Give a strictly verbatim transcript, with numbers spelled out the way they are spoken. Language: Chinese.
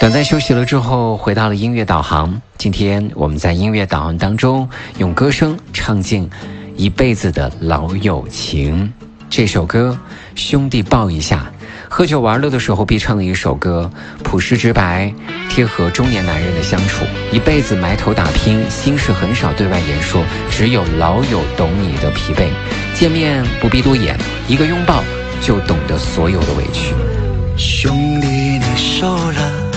短暂休息了之后，回到了音乐导航。今天我们在音乐导航当中，用歌声唱尽一辈子的老友情。这首歌兄弟抱一下，喝酒玩乐的时候必唱的一首歌，朴实直白，贴合中年男人的相处。一辈子埋头打拼，心事很少对外言说，只有老友懂你的疲惫。见面不必多言，一个拥抱就懂得所有的委屈。 兄弟，你瘦了，